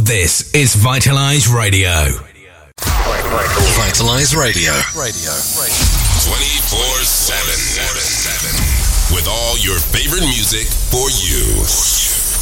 This is Vitalize Radio. Vitalize Radio. 24/7. With all your favorite music for you.